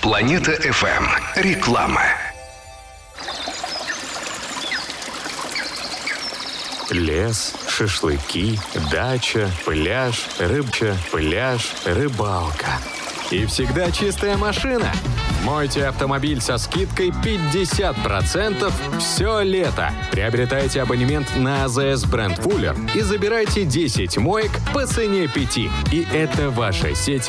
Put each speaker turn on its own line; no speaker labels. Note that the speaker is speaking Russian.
Планета FM. Реклама.
Лес, шашлыки, дача, пляж, рыбалка. И всегда чистая машина. Мойте автомобиль со скидкой 50% все лето. Приобретайте абонемент на АЗС бренд Fuller и забирайте 10 моек по цене 5. И это ваша сеть